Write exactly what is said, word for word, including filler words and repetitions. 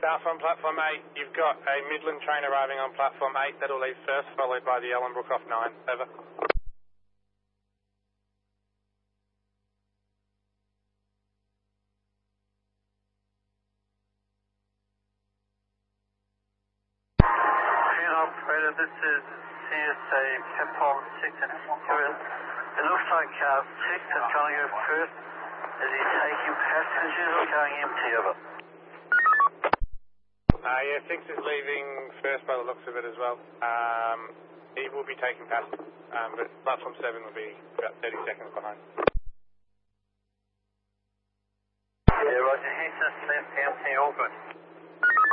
Alpha on platform eight, you've got a Midland train arriving on platform eight that'll leave first, followed by the Ellenbrook off nine. Over. Operator, this is C S A Capcom six and it looks like uh, six is going to go first. Is he taking passengers or going empty? Over. Uh, yeah, six is leaving first by the looks of it as well. Um, he will be taking passengers, um, but platform seven will be about thirty seconds behind. Yeah, Roger, Houston, left empty, all good.